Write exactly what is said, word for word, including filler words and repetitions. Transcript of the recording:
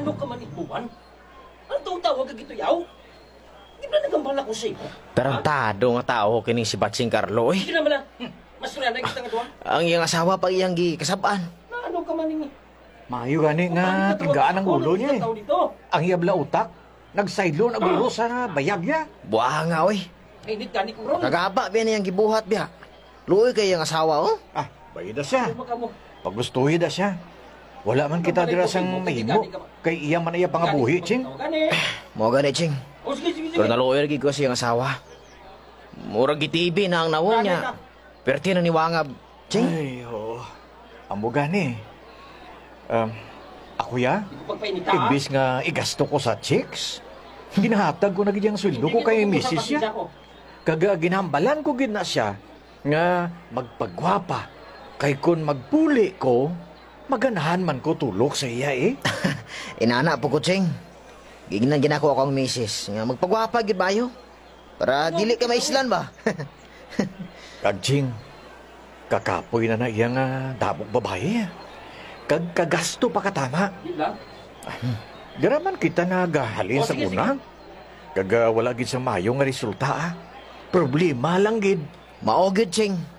Ano ka man ibuwan? Ang tuong tawag ka gito yaw? Di ba nagambala ko sa'yo? Tarantado nga tao kining si Batsing Carlo eh. Hindi naman na. Hmm. Mas wala na kita nga doon. Ang iyang asawa pa iyang gikasabaan. Na ano ka man ini? Maayo gani nga tigaan ang ulo niya eh. Dito. Ang iyabla utak, nagsaylo naguro sa bayag niya. Buha nga oy. Ay, hindi ka ni Kuron. Kagaba biya niyang gibuhat biya. Luoy kay iyang asawa oh. Ah, bayad na siya. Ano ka mo? Paggustuhin na siya. Wala man kita dira sang mahimo. Kay iya man iya pangabuhi, Ching. Gani. Mo gani ching. O sige, sige, sige. Pero naluoy lagi ko sa iyang asawa. Murag gitibi na ang nawon niya. Perti na niwangab. Ching. Ay, oo. Amo gani. Um, ako ya, Pagpainita. imbis nga igasto ko sa chicks, ginahatag ko na gid ang sweldo ko kay misis siya. Kaga ginambalan ko gid na siya nga magpagwapa. Kay kun magpuli ko, maganahan man ko tulok sa iya eh. Inana po ko ching. Gignan ginako akong misis. Nga magpagwapa gid bayo. Para dili ka maislan ba? Kagching, kakapoy na na iya nga dabog babae. Kag kagasto pa katama. Yun lang. Diraman kita nagahalin O, sa sige, una. Kaga wala gid sa mayo nga resulta ah. Problema lang gid. Mao gid ching.